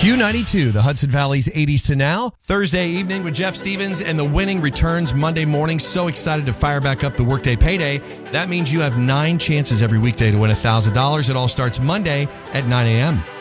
Q92, the Hudson Valley's 80s to now. Thursday evening with Jeff Stevens, and the winning returns Monday morning. So excited to fire back up the Workday Payday. That means you have 9 chances every weekday to win $1,000. It all starts Monday at 9 a.m.